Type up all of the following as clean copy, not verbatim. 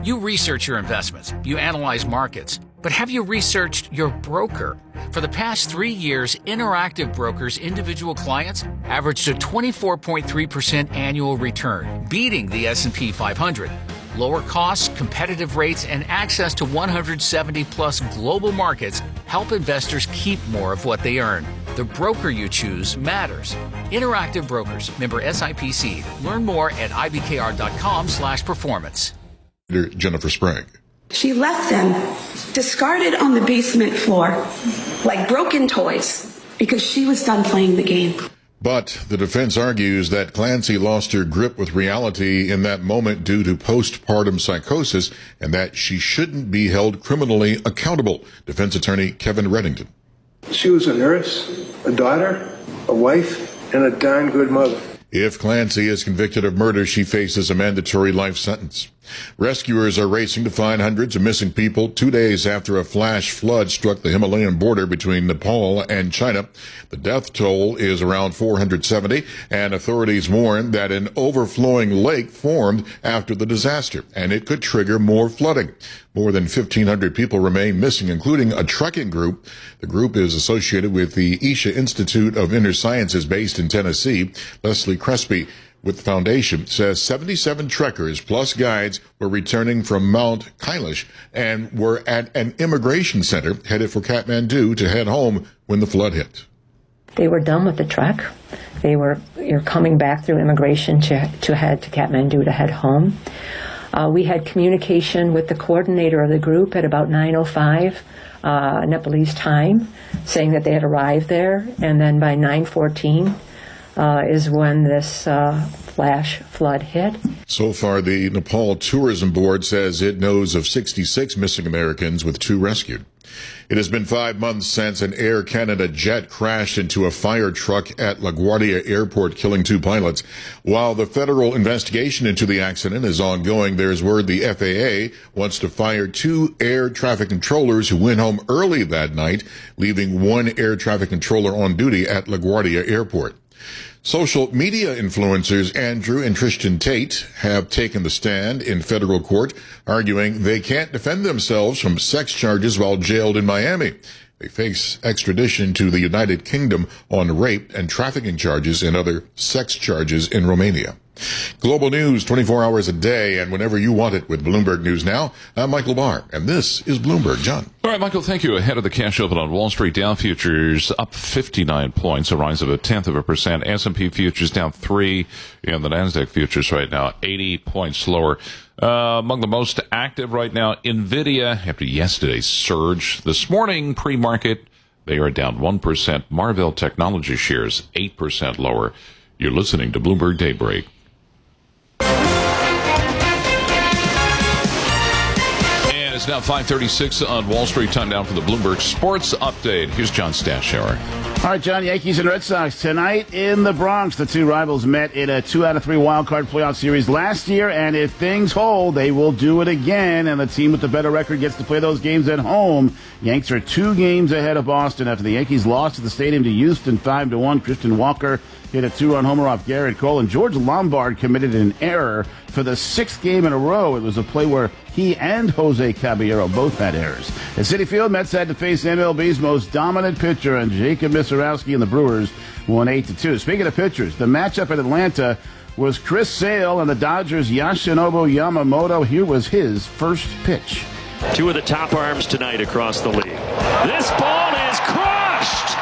You research your investments, you analyze markets, but have you researched your broker? For the past 3 years, Interactive Brokers' individual clients averaged a 24.3% annual return, beating the S&P 500. Lower costs, competitive rates, and access to 170-plus global markets help investors keep more of what they earn. The broker you choose matters. Interactive Brokers, member SIPC. Learn more at ibkr.com/performance. Jennifer Sprague. She left them discarded on the basement floor like broken toys because she was done playing the game. But the defense argues that Clancy lost her grip with reality in that moment due to postpartum psychosis and that she shouldn't be held criminally accountable. Defense attorney Kevin Reddington. She was a nurse, a daughter, a wife, and a darn good mother. If Clancy is convicted of murder, she faces a mandatory life sentence. Rescuers are racing to find hundreds of missing people 2 days after a flash flood struck the Himalayan border between Nepal and China. The death toll is around 470, and authorities warn that an overflowing lake formed after the disaster, and it could trigger more flooding. More than 1,500 people remain missing, including a trekking group. The group is associated with the Isha Institute of Inner Sciences based in Tennessee. Leslie Crespi with the foundation says 77 trekkers plus guides were returning from Mount Kailash and were at an immigration center headed for Kathmandu to head home when the flood hit. They were done with the trek. You're coming back through immigration to head to Kathmandu to head home. We had communication with the coordinator of the group at about 9:05 Nepalese time, saying that they had arrived there, and then by 9:14 is when this flash flood hit. So far, the Nepal Tourism Board says it knows of 66 missing Americans, with 2 rescued. It has been 5 months since an Air Canada jet crashed into a fire truck at LaGuardia Airport, killing 2 pilots. While the federal investigation into the accident is ongoing, there's word the FAA wants to fire 2 air traffic controllers who went home early that night, leaving 1 air traffic controller on duty at LaGuardia Airport. Social media influencers Andrew and Tristan Tate have taken the stand in federal court, arguing they can't defend themselves from sex charges while jailed in Miami. They face extradition to the United Kingdom on rape and trafficking charges and other sex charges in Romania. Global news 24 hours a day and whenever you want it with Bloomberg News Now. I'm Michael Barr, and this is Bloomberg. John. All right, Michael, thank you. Ahead of the cash open on Wall Street, Dow futures up 59 points, a rise of 0.1%. S&P futures down 3, and the NASDAQ futures right now 80 points lower. Among the most active right now, NVIDIA, after yesterday's surge. This morning, pre-market, they are down 1%. Marvell Technology shares 8% lower. You're listening to Bloomberg Daybreak. It's now 5:36 on Wall Street. Time down for the Bloomberg Sports Update. Here's John Stashower. All right, John, Yankees and Red Sox tonight in the Bronx. The 2 rivals met in a 2 out of 3 wildcard playoff series last year, and if things hold, they will do it again, and the team with the better record gets to play those games at home. Yanks are 2 games ahead of Boston after the Yankees lost at the stadium to Houston 5-1. Christian Walker hit a 2-run homer off Garrett Cole, and George Lombard committed an error for the 6th game in a row. It was a play where he and Jose Caballero both had errors. At Citi Field, Mets had to face MLB's most dominant pitcher, and Jacob Misarowski and the Brewers won 8-2. Speaking of pitchers, the matchup in Atlanta was Chris Sale and the Dodgers' Yoshinobu Yamamoto. Here was his first pitch. 2 of the top arms tonight across the league. This ball is crushed!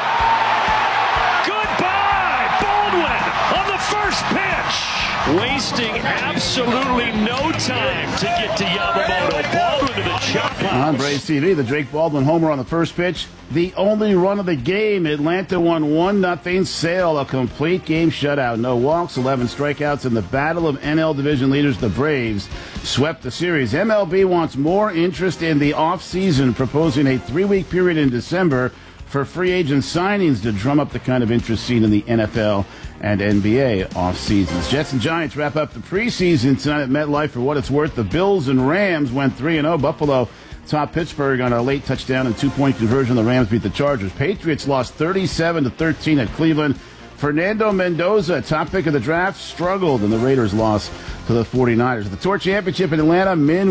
Goodbye, Baldwin on the first pitch! Wasting absolutely no time to get to Yamamoto. Baldwin to the chop house. On Braves TV, the Drake Baldwin homer on the first pitch. The only run of the game. Atlanta won 1-0. Sale, a complete game shutout. No walks, 11 strikeouts in the battle of NL division leaders. The Braves swept the series. MLB wants more interest in the offseason, proposing a 3-week period in December for free agent signings to drum up the kind of interest seen in the NFL and NBA off seasons. Jets and Giants wrap up the preseason tonight at MetLife. For what it's worth, the Bills and Rams went 3-0. Buffalo topped Pittsburgh on a late touchdown and 2-point conversion. The Rams beat the Chargers. Patriots lost 37-13 at Cleveland. Fernando Mendoza, top pick of the draft, struggled, and the Raiders lost to the 49ers. The Tour Championship in Atlanta, men